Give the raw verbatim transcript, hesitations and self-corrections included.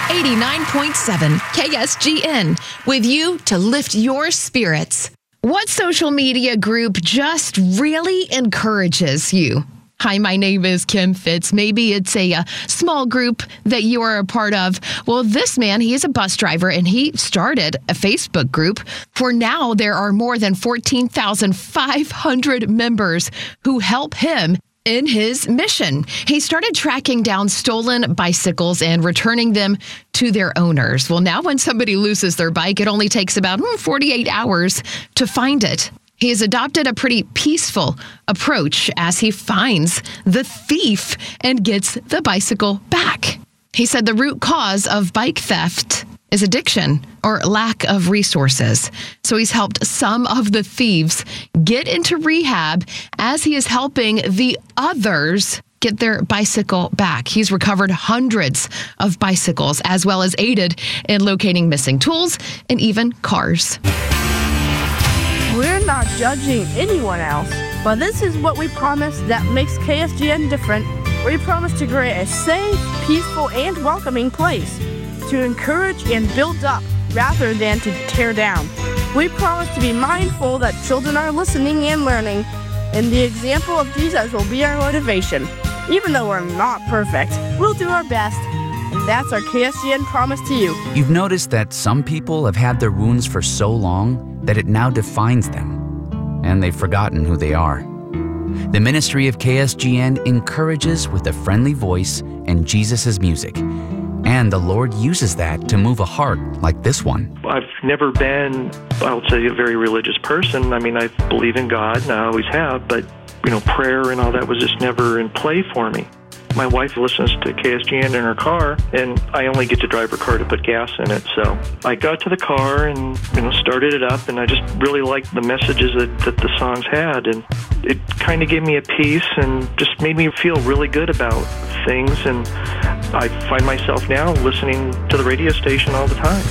eighty-nine point seven K S G N, with you to lift your spirits. What social media group just really encourages you? Hi, my name is Kim Fitz. Maybe it's a, a small group that you are a part of. Well, this man, he is a bus driver, and he started a Facebook group. For now, there are more than fourteen thousand five hundred members who help him in his mission. He started tracking down stolen bicycles and returning them to their owners. Well, now when somebody loses their bike, it only takes about hmm, forty-eight hours to find it. He has adopted a pretty peaceful approach as he finds the thief and gets the bicycle back. He said the root cause of bike theft is addiction or lack of resources. So he's helped some of the thieves get into rehab as he is helping the others get their bicycle back. He's recovered hundreds of bicycles, as well as aided in locating missing tools and even cars. We're not judging anyone else, but this is what we promise that makes K S G N different. We promise to create a safe, peaceful, and welcoming place to encourage and build up rather than to tear down. We promise to be mindful that children are listening and learning, and the example of Jesus will be our motivation. Even though we're not perfect, we'll do our best, and that's our K S G N promise to you. You've noticed that some people have had their wounds for so long that it now defines them, and they've forgotten who they are. The ministry of K S G N encourages with a friendly voice and Jesus' music, and the Lord uses that to move a heart like this one. I've never been, I would say, a very religious person. I mean, I believe in God, and I always have, but, you know, prayer and all that was just never in play for me. My wife listens to K S G N in her car, and I only get to drive her car to put gas in it. So I got to the car and, you know, started it up, and I just really liked the messages that, that the songs had. And it kind of gave me a peace and just made me feel really good about things. And I find myself now listening to the radio station all the time.